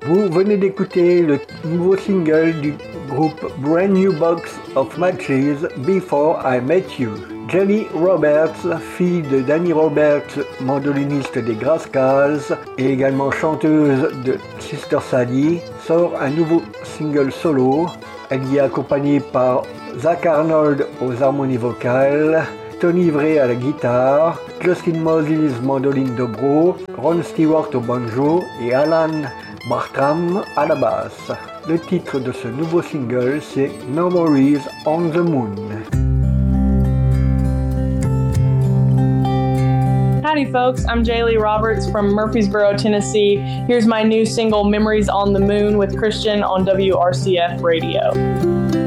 Vous venez d'écouter le nouveau single du groupe Brand New Box of Matches, Before I Met You. Jenny Roberts, fille de Danny Roberts, mandoliniste des Grascals et également chanteuse de Sister Sadie, sort un nouveau single solo. Elle y est accompagnée par Zach Arnold aux harmonies vocales, Tony Vray à la guitare, Justin Moses mandoline dobro, Ron Stewart au banjo et Alan Bartram à la basse. Le titre de ce nouveau single, c'est Memories on the Moon. Howdy folks, I'm Jaylee Roberts from Murfreesboro, Tennessee. Here's my new single, Memories on the Moon with Christian on WRCF Radio.